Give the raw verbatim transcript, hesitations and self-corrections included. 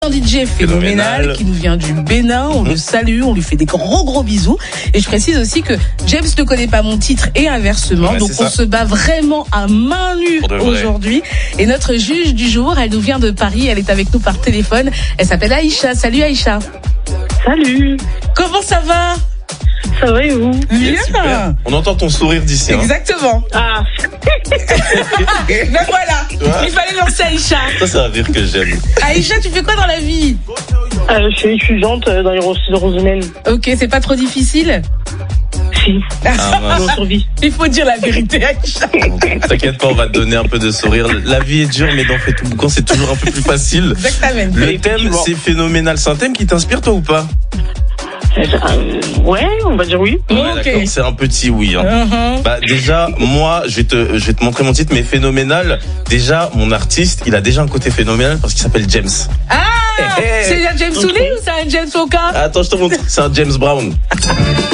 Un D J phénoménal, phénoménal qui nous vient du Bénin, on mmh. le salue, on lui fait des gros gros bisous. Et je précise aussi que James ne connaît pas mon titre et inversement, ouais, donc on se bat vraiment à main nue aujourd'hui. Et notre juge du jour, elle nous vient de Paris, elle est avec nous par téléphone, elle s'appelle Aïcha. Salut Aïcha. Salut. Comment ça va? Ça va et vous? Bien. Super. On entend ton sourire d'ici. Exactement. Hein. Ah. Ben voilà. Ouais. Il fallait lancer Aïcha. Ça, c'est un rire que j'aime. Aïcha, tu fais quoi dans la vie? euh, Je suis étudiante dans les ressources humaines. Ok, c'est pas trop difficile? Si. Ah, il faut dire la vérité, Aïcha. T'inquiète pas, on va te donner un peu de sourire. La vie est dure, mais dans Fait tout boucan, c'est toujours un peu plus facile. Exactement. Le thème, c'est phénoménal. C'est un thème qui t'inspire, toi, ou pas? Euh, ouais, on va dire oui. Ouais, okay. D'accord, c'est un petit oui. Hein. Uh-huh. Bah déjà, moi, je vais te, je vais te montrer mon titre, mais phénoménal. Déjà, mon artiste, il a déjà un côté phénoménal parce qu'il s'appelle James. Ah, hey, hey. C'est un James Souley ou c'est un James Foka? Attends, je te montre. C'est un James Brown.